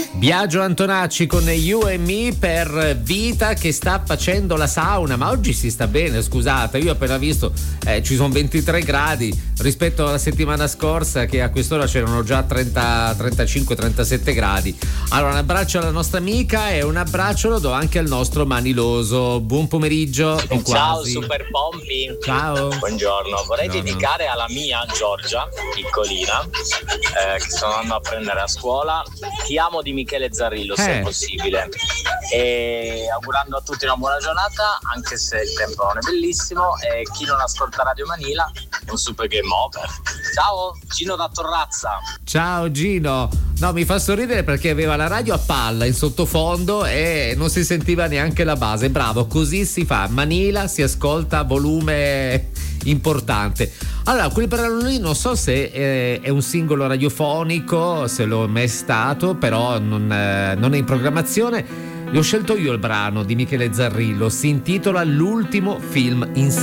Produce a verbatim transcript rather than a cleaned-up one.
Biagio Antonacci con You and Me per Vita che sta facendo la sauna, ma oggi si sta bene, scusate, io ho appena visto eh, ci sono ventitré gradi rispetto alla settimana scorsa che a quest'ora c'erano già trenta, trentacinque, trentasette gradi. Allora un abbraccio alla nostra amica e un abbraccio lo do anche al nostro Maniloso. Buon pomeriggio. Ciao quasi. Super Pompi. Ciao. Buongiorno, vorrei Buongiorno. dedicare alla mia Giorgia, piccolina, eh, che sto andando a prendere a scuola. Ti amo di Michele Zarrillo, se Eh. è possibile. E augurando a tutti una buona giornata, anche se il tempo non è bellissimo. E chi non ascolta Radio Manila è un super game over. Ciao, Gino da Torrazza. Ciao Gino. No, mi fa sorridere perché aveva la radio a palla in sottofondo e non si sentiva neanche la base. Bravo, così si fa. Manila si ascolta a volume importante. Allora, quel brano lì non so se eh, è un singolo radiofonico, se lo è mai stato, però non, eh, non è in programmazione. L'ho scelto io il brano di Michele Zarrillo, si intitola L'ultimo film in